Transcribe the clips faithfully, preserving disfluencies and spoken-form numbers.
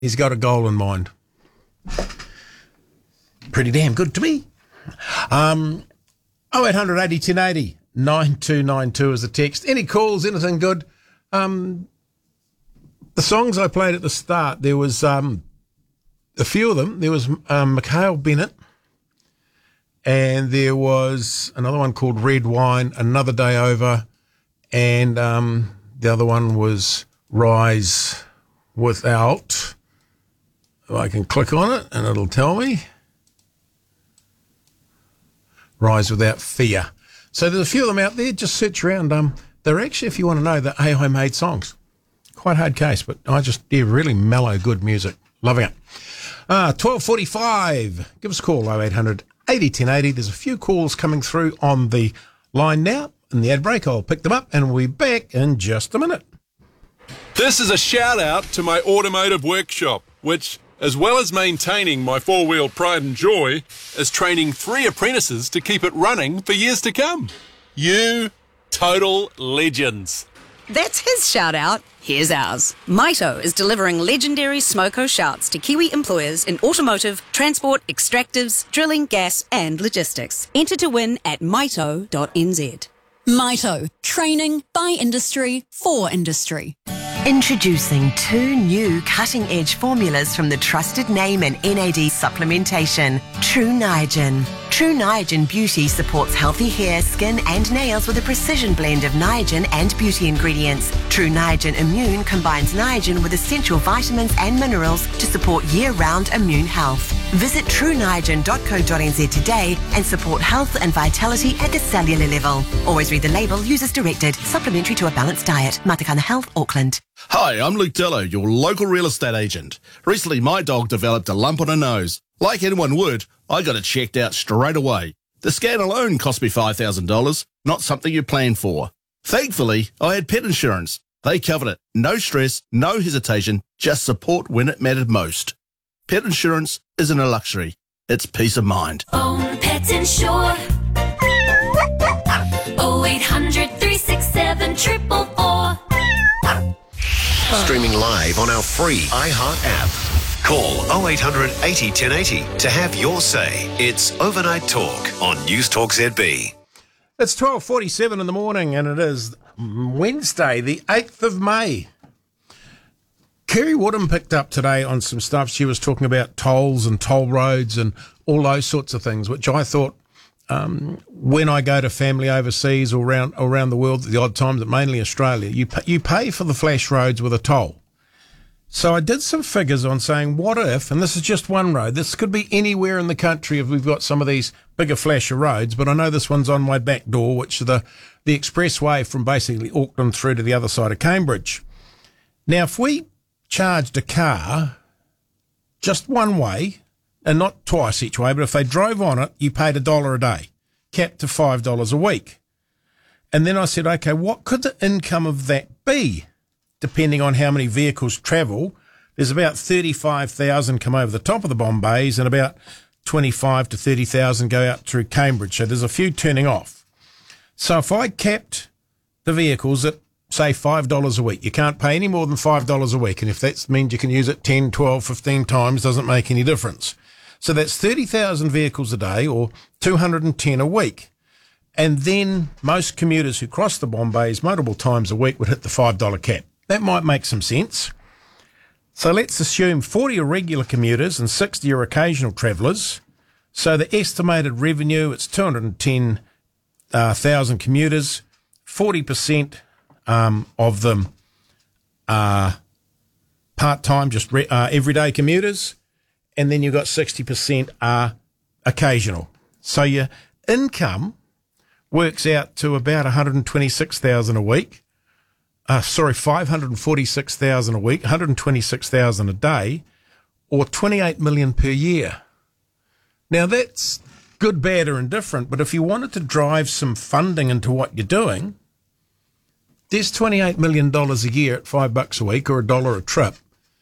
He's got a goal in mind. Pretty damn good to me. Um, oh eight hundred eighty ten eighty nine two nine two is the text. Any calls, anything good? Um, the songs I played at the start, there was um, a few of them. There was um, Mikhail Bennett, and there was another one called Red Wine, Another Day Over, and um, the other one was Rise Without. I can click on it and it'll tell me. Rise Without Fear. So there's a few of them out there. Just search around. Um, they're actually, if you want to know, they're A I made songs. Quite hard case, but I just, they're really mellow, good music. Loving it. Uh, twelve forty-five. Give us a call, oh eight hundred eighty ten eighty. There's a few calls coming through on the line now. In the ad break, I'll pick them up and we'll be back in just a minute. This is a shout out to my automotive workshop, which, as well as maintaining my four-wheel pride and joy, is training three apprentices to keep it running for years to come. You total legends. That's his shout-out. Here's ours. Maito is delivering legendary Smoko shouts to Kiwi employers in automotive, transport, extractives, drilling, gas and logistics. Enter to win at maito dot n z. Maito. Training by industry for industry. Introducing two new cutting-edge formulas from the trusted name in N A D supplementation, True Niagen. True Niagen Beauty supports healthy hair, skin and nails with a precision blend of Niagen and beauty ingredients. True Niagen Immune combines Niagen with essential vitamins and minerals to support year-round immune health. Visit true niagen dot co dot n z today and support health and vitality at the cellular level. Always read the label, use as directed. Supplementary to a balanced diet. Matakana Health, Auckland. Hi, I'm Luke Dello, your local real estate agent. Recently, my dog developed a lump on her nose. Like anyone would, I got it checked out straight away. The scan alone cost me five thousand dollars, not something you plan for. Thankfully, I had pet insurance. They covered it. No stress, no hesitation, just support when it mattered most. Pet insurance isn't a luxury, it's peace of mind. Own Pet Insure. oh eight hundred three six seven four four four. Streaming live on our free iHeart app. Call oh eight hundred eighty ten eighty to have your say. It's Overnight Talk on News Talk Z B. It's twelve forty-seven in the morning and it is Wednesday, the eighth of May. Kerry Woodham picked up today on some stuff. She was talking about tolls and toll roads and all those sorts of things, which I thought um, when I go to family overseas or around, around the world at the odd times, but mainly Australia, you pay, you pay for the flash roads with a toll. So I did some figures on saying, what if, and this is just one road, this could be anywhere in the country if we've got some of these bigger flasher roads, but I know this one's on my back door, which is the, the expressway from basically Auckland through to the other side of Cambridge. Now, if we charged a car just one way, and not twice each way, but if they drove on it, you paid a dollar a day, capped to five dollars a week. And then I said, okay, what could the income of that be? Depending on how many vehicles travel, there's about thirty-five thousand come over the top of the Bombays and about twenty-five to thirty thousand go out through Cambridge. So there's a few turning off. So if I capped the vehicles at, say, five dollars a week, you can't pay any more than five dollars a week. And if that means you can use it ten, twelve, fifteen times, doesn't make any difference. So that's thirty thousand vehicles a day or two hundred ten a week. And then most commuters who cross the Bombays multiple times a week would hit the five dollar cap. That might make some sense. So let's assume forty are regular commuters and sixty are occasional travellers. So the estimated revenue, it's two hundred ten thousand uh, commuters, forty percent um, of them are part-time, just re- uh, everyday commuters, and then you've got sixty percent are occasional. So your income works out to about one hundred twenty-six thousand a week. Uh, sorry, five hundred forty-six thousand a week, one hundred twenty-six thousand a day, or twenty-eight million per year. Now that's good, bad, or indifferent, but if you wanted to drive some funding into what you're doing, there's twenty-eight million dollars a year at five bucks a week or a dollar a trip.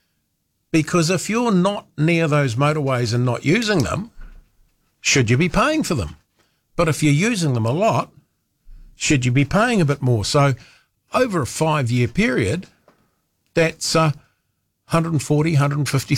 Because if you're not near those motorways and not using them, should you be paying for them? But if you're using them a lot, should you be paying a bit more? So over a five-year period, that's uh, one one forty, one fifty